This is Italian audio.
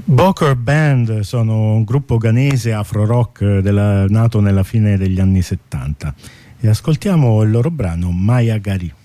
Boker Band sono un gruppo ghanese afro-rock nato nella fine degli anni 70 e ascoltiamo il loro brano Maya Gari.